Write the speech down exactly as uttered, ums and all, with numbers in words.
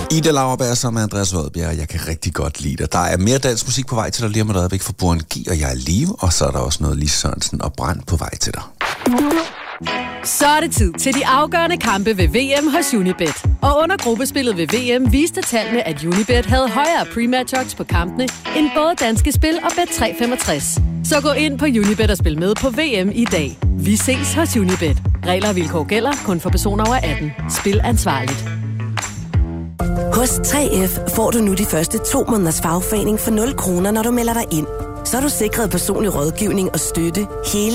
Ida Lauerberg sammen med Andreas Rødbjerg, jeg kan rigtig godt lide det. Der er mere dansk musik på vej til dig lige om et øjeblik for Buren G, og jeg er live, og så er der også noget Lise Sørensen og Brand på vej til dig. Så er det tid til de afgørende kampe ved V M hos Unibet. Og under gruppespillet ved V M viste tallene, at Unibet havde højere pre-match odds på kampene end både Danske Spil og Bet tre femogtres. Så gå ind på Unibet og spil med på V M i dag. Vi ses hos Unibet. Regler og vilkår gælder kun for personer over atten. Spil ansvarligt. Hos tre F får du nu de første to måneders fagforening for nul kroner, når du melder dig ind. Så er du sikret personlig rådgivning og støtte hele